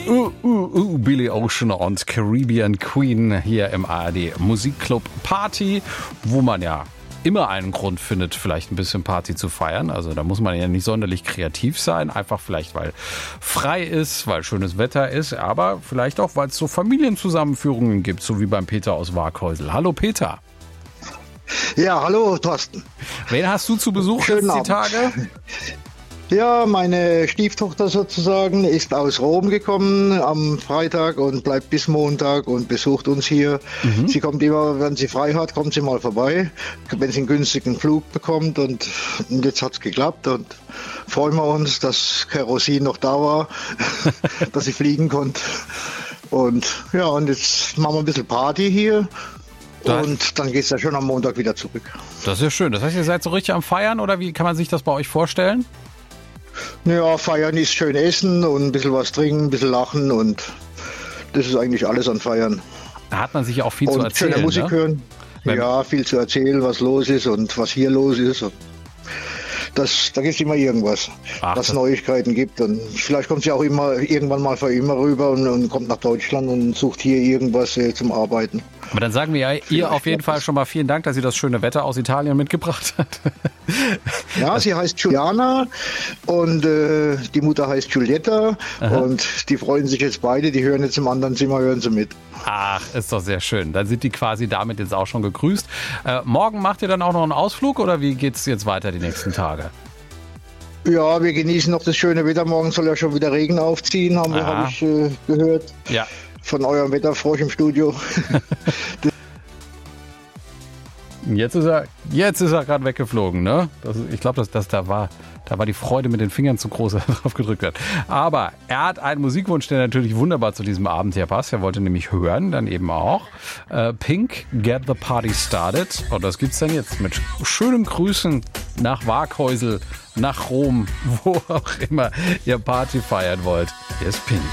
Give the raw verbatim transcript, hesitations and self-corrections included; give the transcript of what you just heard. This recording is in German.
Uh, uh, uh, Billy Ocean und Caribbean Queen hier im A R D Musikclub Party, wo man ja immer einen Grund findet, vielleicht ein bisschen Party zu feiern. Also da muss man ja nicht sonderlich kreativ sein, einfach vielleicht, weil frei ist, weil schönes Wetter ist, aber vielleicht auch, weil es so Familienzusammenführungen gibt, so wie beim Peter aus Waaghäusel. Hallo Peter. Ja, hallo Thorsten. Wen hast du zu Besuch jetzt die Tage? Ja, meine Stieftochter sozusagen ist aus Rom gekommen am Freitag und bleibt bis Montag und besucht uns hier. Mhm. Sie kommt immer, wenn sie frei hat, kommt sie mal vorbei, wenn sie einen günstigen Flug bekommt und, und jetzt hat es geklappt und freuen wir uns, dass Kerosin noch da war, dass sie fliegen konnte. Und ja, und jetzt machen wir ein bisschen Party hier. Und dann geht es ja schon am Montag wieder zurück. Das ist ja schön. Das heißt, ihr seid so richtig am Feiern oder wie kann man sich das bei euch vorstellen? Ja, feiern ist schön essen und ein bisschen was trinken, ein bisschen lachen und das ist eigentlich alles an Feiern. Da hat man sich auch viel und zu erzählen. Schöne Musik, ne? Hören. Wenn ja, viel zu erzählen, was los ist und was hier los ist. Das, da gibt es immer irgendwas, Ach, was Neuigkeiten gibt. Und vielleicht kommt sie auch immer irgendwann mal von immer rüber und, und kommt nach Deutschland und sucht hier irgendwas äh, zum Arbeiten. Aber dann sagen wir ja ihr auf jeden Fall schon mal vielen Dank, dass sie das schöne Wetter aus Italien mitgebracht hat. Ja, sie heißt Giuliana und äh, die Mutter heißt Giulietta. Aha. Und die freuen sich jetzt beide, die hören jetzt im anderen Zimmer, hören sie mit. Ach, ist doch sehr schön. Dann sind die quasi damit jetzt auch schon gegrüßt. Äh, morgen macht ihr dann auch noch einen Ausflug oder wie geht es jetzt weiter die nächsten Tage? Ja, wir genießen noch das schöne Wetter. Morgen soll ja schon wieder Regen aufziehen, haben wir, habe ich äh, gehört. Ja. Von eurem Wetterfrosch im Studio. Jetzt ist er, jetzt ist er gerade weggeflogen, ne? Das, ich glaube, dass das da war, da war die Freude mit den Fingern zu groß, als er drauf gedrückt hat. Aber er hat einen Musikwunsch, der natürlich wunderbar zu diesem Abend hier passt. Er wollte nämlich hören, dann eben auch äh, Pink, Get the Party Started. Und das gibt's dann jetzt mit schönen Grüßen nach Waaghäusel, nach Rom, wo auch immer ihr Party feiern wollt. Hier ist Pink.